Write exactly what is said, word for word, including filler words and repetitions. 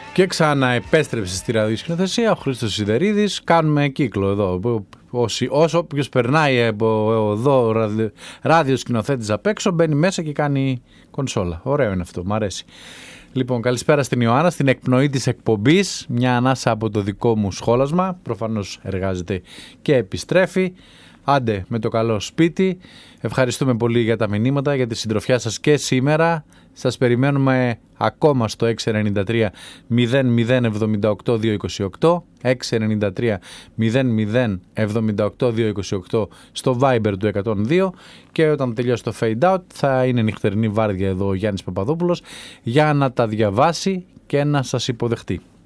Και ξανά επέστρεψε στη ραδιοσκηνοθεσία ο Χρήστος Σιδερίδης. Κάνουμε κύκλο εδώ. Όσο, όσο όποιος περνάει από εδώ ραδιοσκηνοθέτης απ' έξω, μπαίνει μέσα και κάνει κονσόλα. Ωραίο είναι αυτό, μου αρέσει. Λοιπόν, καλησπέρα στην Ιωάννα, στην εκπνοή της εκπομπής. Μια ανάσα από το δικό μου σχόλασμα. Προφανώς εργάζεται και επιστρέφει. Άντε με το καλό σπίτι. Ευχαριστούμε πολύ για τα μηνύματα, για τη συντροφιά σας και σήμερα. Σας περιμένουμε ακόμα στο έξι εννιά τρία μηδέν μηδέν εβδομήντα οκτώ διακόσια είκοσι οκτώ, έξι εννιά τρία μηδέν μηδέν εβδομήντα οκτώ διακόσια είκοσι οκτώ στο Viber του εκατόν δύο, και όταν τελειώσει το fade out θα είναι νυχτερινή βάρδια εδώ ο Γιάννης Παπαδόπουλος για να τα διαβάσει και να σας υποδεχτεί.